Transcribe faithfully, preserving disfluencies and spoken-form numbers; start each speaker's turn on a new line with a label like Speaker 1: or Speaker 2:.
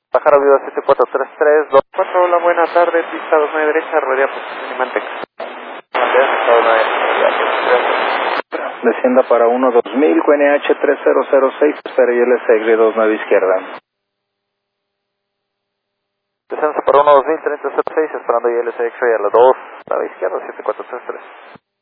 Speaker 1: Bajar a Viva siete cuatro tres tres, dos cuatro, hola, buena tarde, pista dos nueve derecha, rodea posición y manteca. Manteca, dos nueve, gracias.
Speaker 2: Descienda para uno dos mil, Q N H tres cero cero seis, espera I L S Y dos nueve izquierda.
Speaker 1: Descenso para uno dos mil, treinta cero seis, esperando I L S X-ray a la dos, nueve izquierda, siete cuatro tres tres.